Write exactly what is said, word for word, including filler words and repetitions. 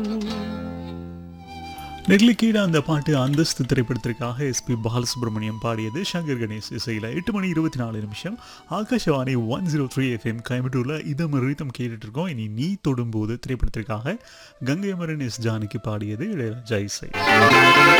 நெல்லிக்கீட அந்த பாட்டு அந்தஸ்து திரைப்படத்திற்காக எஸ்பி பாலசுப்ரமணியம் பாடியது சங்கர் கணேஷ் இசையில் எட்டு மணி இருபத்தி நாலு நிமிஷம் Akashvani one zero three FM கோயம்புத்தூரில் இதம் ரீதம் கேட்டுட்டு இருக்கோம். இனி நீ தொடும்போது திரைப்படத்திற்காக கங்கை அமரன் எஸ் ஜானகி பாடியது இளையராஜா இசை.